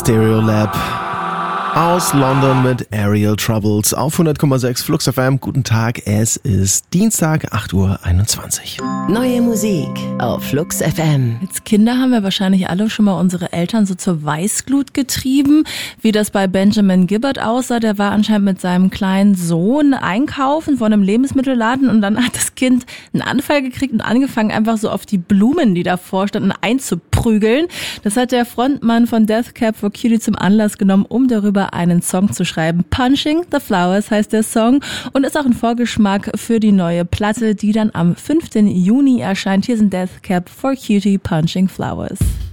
Stereolab aus London mit Aerial Troubles auf 100,6 Flux FM. Guten Tag, es ist Dienstag, 8:21 Uhr. Neue Musik auf Flux FM. Als Kinder haben wir wahrscheinlich alle schon mal unsere Eltern so zur Weißglut getrieben. Wie das bei Benjamin Gibbard aussah, der war anscheinend mit seinem kleinen Sohn einkaufen von einem Lebensmittelladen und dann hat das Kind einen Anfall gekriegt und angefangen einfach so auf die Blumen, die davor standen, einzuprügeln. Das hat der Frontmann von Death Cab for Cutie zum Anlass genommen, um darüber einen Song zu schreiben. Punching the Flowers heißt der Song und ist auch ein Vorgeschmack für die neue Platte, die dann am 5. Juni erscheint. Hier sind Death Cab for Cutie, Punching Flowers.